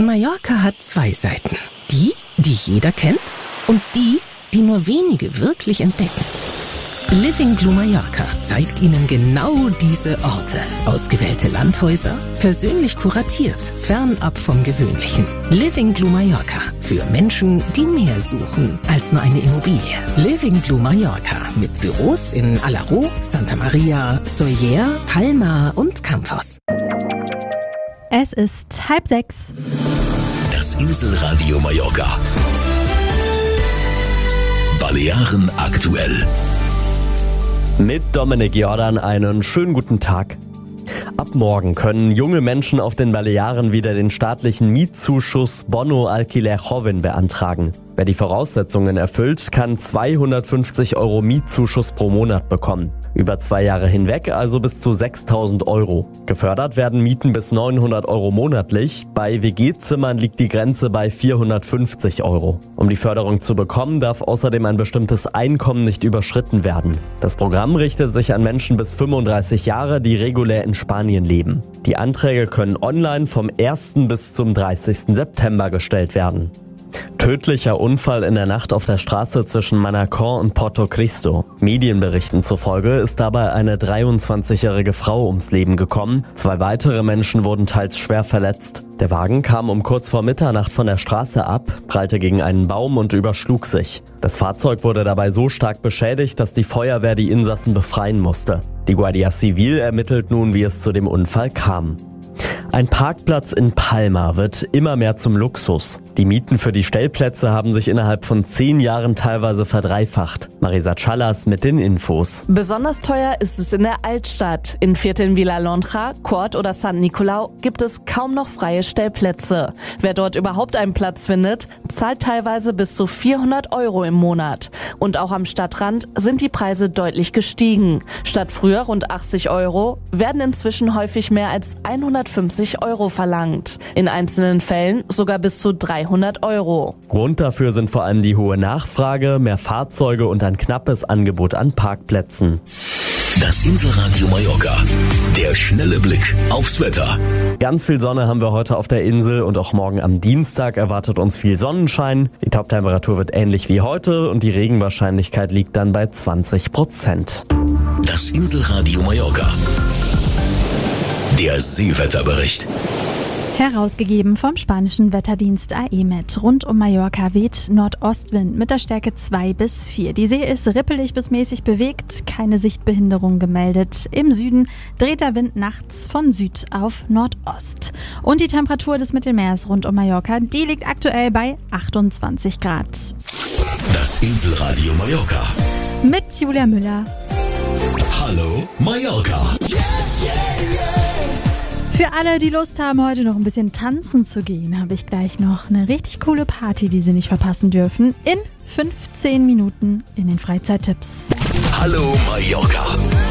Mallorca hat zwei Seiten. Die jeder kennt und die nur wenige wirklich entdecken. Living Blue Mallorca zeigt Ihnen genau diese Orte. Ausgewählte Landhäuser, persönlich kuratiert, fernab vom Gewöhnlichen. Living Blue Mallorca für Menschen, die mehr suchen als nur eine Immobilie. Living Blue Mallorca mit Büros in Alaró, Santa Maria, Sóller, Palma und Campos. Es ist 5:30. Das Inselradio Mallorca. Balearen aktuell. Mit Dominik Jordan einen schönen guten Tag. Ab morgen können junge Menschen auf den Balearen wieder den staatlichen Mietzuschuss Bono Alquiler Joven beantragen. Wer die Voraussetzungen erfüllt, kann 250 € Mietzuschuss pro Monat bekommen. Über 2 Jahre hinweg also bis zu 6.000 €. Gefördert werden Mieten bis 900 € monatlich. Bei WG-Zimmern liegt die Grenze bei 450 €. Um die Förderung zu bekommen, darf außerdem ein bestimmtes Einkommen nicht überschritten werden. Das Programm richtet sich an Menschen bis 35 Jahre, die regulär in Spanien leben. Die Anträge können online vom 1. bis zum 30. September gestellt werden. Tödlicher Unfall in der Nacht auf der Straße zwischen Manacor und Porto Cristo. Medienberichten zufolge ist dabei eine 23-jährige Frau ums Leben gekommen. 2 weitere Menschen wurden teils schwer verletzt. Der Wagen kam um kurz vor Mitternacht von der Straße ab, prallte gegen einen Baum und überschlug sich. Das Fahrzeug wurde dabei so stark beschädigt, dass die Feuerwehr die Insassen befreien musste. Die Guardia Civil ermittelt nun, wie es zu dem Unfall kam. Ein Parkplatz in Palma wird immer mehr zum Luxus. Die Mieten für die Stellplätze haben sich innerhalb von 10 Jahren teilweise verdreifacht. Marisa Chalas mit den Infos. Besonders teuer ist es in der Altstadt. In Vierteln wie La Lonja, Cort oder San Nicolau gibt es kaum noch freie Stellplätze. Wer dort überhaupt einen Platz findet, zahlt teilweise bis zu 400 € im Monat. Und auch am Stadtrand sind die Preise deutlich gestiegen. Statt früher rund 80 € werden inzwischen häufig mehr als 150 € verlangt. In einzelnen Fällen sogar bis zu 300 €. Grund dafür sind vor allem die hohe Nachfrage, mehr Fahrzeuge und ein knappes Angebot an Parkplätzen. Das Inselradio Mallorca. Der schnelle Blick aufs Wetter. Ganz viel Sonne haben wir heute auf der Insel und auch morgen am Dienstag erwartet uns viel Sonnenschein. Die Toptemperatur wird ähnlich wie heute und die Regenwahrscheinlichkeit liegt dann bei 20%. Das Inselradio Mallorca. Der Seewetterbericht. Herausgegeben vom spanischen Wetterdienst AEMET. Rund um Mallorca weht Nordostwind mit der Stärke 2 bis 4. Die See ist rippelig bis mäßig bewegt, keine Sichtbehinderung gemeldet. Im Süden dreht der Wind nachts von Süd auf Nordost. Und die Temperatur des Mittelmeers rund um Mallorca, die liegt aktuell bei 28 Grad. Das Inselradio Mallorca. Mit Julia Müller. Hallo Mallorca. Für alle, die Lust haben, heute noch ein bisschen tanzen zu gehen, habe ich gleich noch eine richtig coole Party, die Sie nicht verpassen dürfen. In 15 Minuten in den Freizeittipps. Hallo Mallorca.